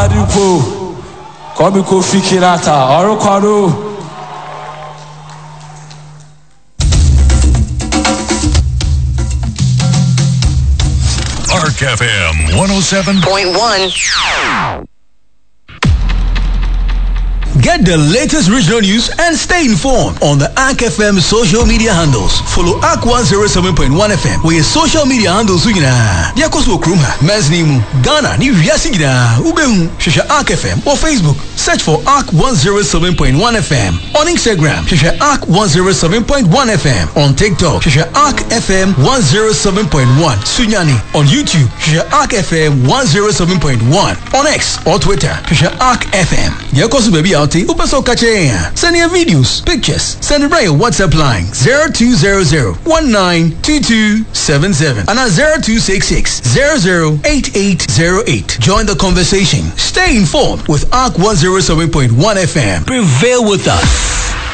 Adipo, Komiko Fikirata, Orokwado. Arc FM 107.1. Get the latest regional news and stay informed on the Arc FM social media handles. Follow Arc 107.1 FM with your social media handles. Yakosu Okrumha, Mesnimu, Ghana, New Yasigida, Ubehu, Shisha Arc FM or Facebook. Search for Arc 107.1 FM. On Instagram, Shisha Arc 107.1 FM. On TikTok, Shisha Arc FM 107.1. Sunyani. On YouTube, Shisha Arc FM 107.1. On X or Twitter, Shisha Arc FM. Yakosu baby out. Upaso Kacheya. Send your videos, pictures. Send it by your WhatsApp line 0200-192277 and 0266-008808. Join the conversation. Stay informed with Arc 107.1 FM. Prevail with us.